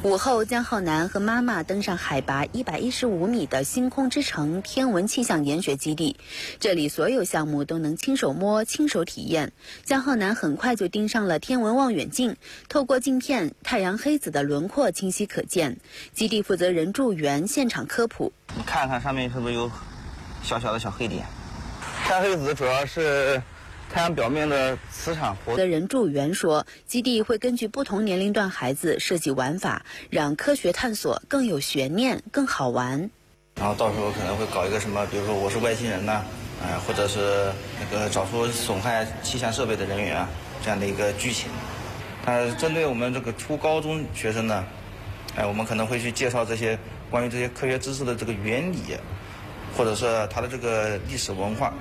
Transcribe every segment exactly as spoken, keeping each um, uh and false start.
午后，江浩南和妈妈登上海拔一百一十五米的星空之城天文气象研学基地，这里所有项目都能亲手摸、亲手体验。江浩南很快就盯上了天文望远镜，透过镜片，太阳黑子的轮廓清晰可见。基地负责人祝元现场科普： 你看看上面是不是有小小的小黑点？太阳黑子主要是太阳表面的磁场活。 负责人祝元说，基地会根据不同年龄段孩子设计玩法，让科学探索更有悬念、更好玩。 然后到时候可能会搞一个什么，比如说我是外星人呐、啊，呃，或者是那个找出损害气象设备的人员啊，这样的一个剧情。呃，针对我们这个初高中学生呢，哎、呃，我们可能会去介绍这些关于这些科学知识的这个原理，或者是它的这个历史文化。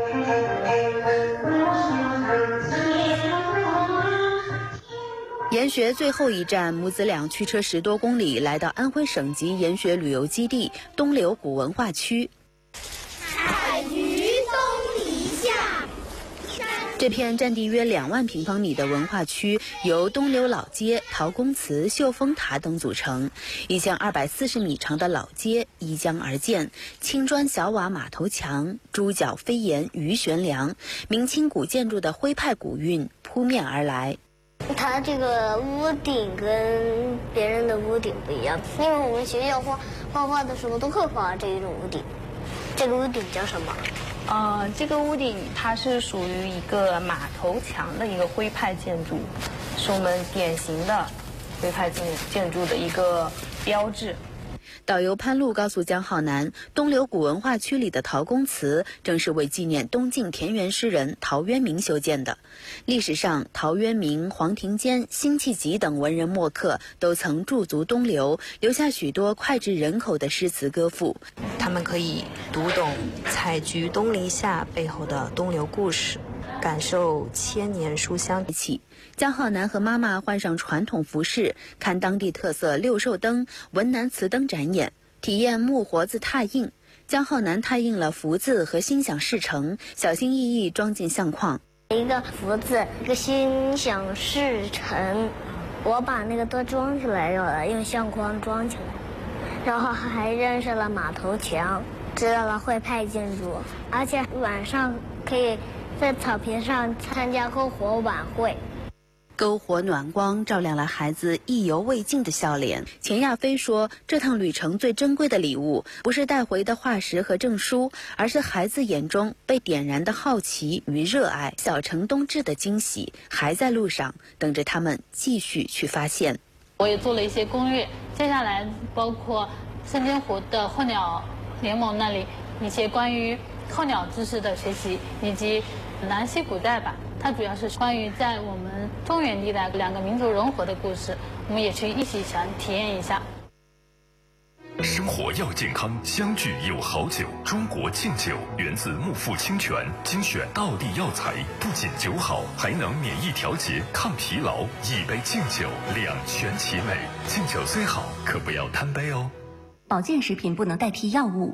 研学最后一站，母子俩驱车十多公里，来到安徽省级研学旅游基地东流古文化区。 采菊东篱下， 这片占地约两万平方米的文化区，由东流老街、陶公祠、秀峰塔等组成。一千二百四十米长的老街依江而建，青砖小瓦码头墙、猪脚飞檐鱼悬梁，明清古建筑的徽派古韵扑面而来。 它这个屋顶跟别人的屋顶不一样，因为我们学校画画画的时候都会画这一种屋顶。这个屋顶叫什么？ 呃，这个屋顶它是属于一个码头墙的一个徽派建筑，是我们典型的徽派建建筑的一个标志。 导游潘路告诉江浩南，东流古文化区里的陶公祠正是为纪念东晋田园诗人陶渊明修建的。历史上，陶渊明、黄庭坚、辛弃疾等文人墨客都曾驻足东流，留下许多脍炙人口的诗词歌赋。 他们可以读懂“采菊东篱下”背后的东流故事，感受千年书香气。江浩南和妈妈换上传统服饰，看当地特色六兽灯、文南瓷灯展演，体验木活字拓印。江浩南拓印了福字和心想事成，小心翼翼装进相框。 一个福字，一个心想事成。我把那个都装起来了，用相框装起来，然后还认识了码头墙，知道了徽派建筑，而且晚上可以在草坪上参加篝火晚会。 篝火暖光照亮了孩子意犹未尽的笑脸。钱亚飞说，这趟旅程最珍贵的礼物，不是带回的化石和证书，而是孩子眼中被点燃的好奇与热爱。小城冬至的惊喜还在路上，等着他们继续去发现。 我也做了一些攻略，接下来包括深津湖的候鸟联盟那里一些关于候鸟知识的学习，以及南溪古代吧，它主要是关于在我们中原地带两个民族融合的故事，我们也去一起想体验一下。 生活要健康，相聚有好酒。中国劲酒源自木富清泉，精选道地药材，不仅酒好，还能免疫调节、抗疲劳。一杯劲酒，两全其美。劲酒虽好，可不要贪杯哦。 保健食品不能代替药物。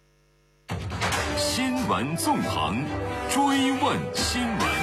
新闻纵横，追问新闻。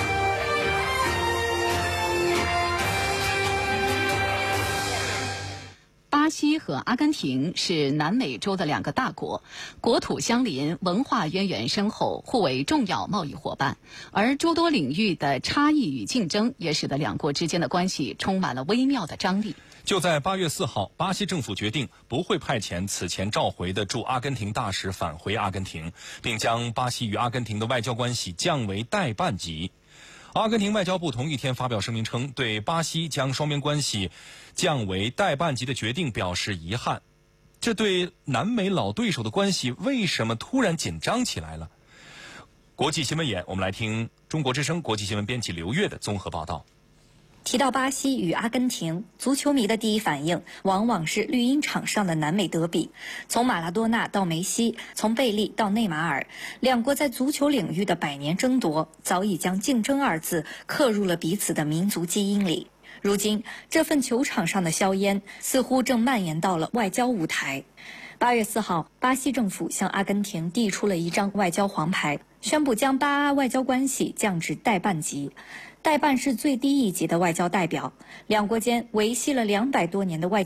巴西和阿根廷是南美洲的两个大国，国土相邻，文化渊源深厚，互为重要贸易伙伴。而诸多领域的差异与竞争，也使得两国之间的关系充满了微妙的张力。 就在八月四号，巴西政府决定不会派遣此前召回的驻阿根廷大使返回阿根廷，并将巴西与阿根廷的外交关系降为代办级。阿根廷外交部同一天发表声明称，对巴西将双边关系降为代办级的决定表示遗憾。这对南美老对手的关系为什么突然紧张起来了？国际新闻眼，我们来听中国之声国际新闻编辑刘越的综合报道。 提到巴西与阿根廷，足球迷的第一反应往往是绿茵场上的南美德比。从马拉多纳到梅西，从贝利到内马尔，两国在足球领域的百年争夺，早已将竞争二字刻入了彼此的民族基因里。如今，这份球场上的硝烟似乎正蔓延到了外交舞台。八月四号，巴西政府向阿根廷递出了一张外交黄牌，宣布将巴阿外交关系降至代办级。代办是最低一级的外交代表，两国间维系了两百多年的外交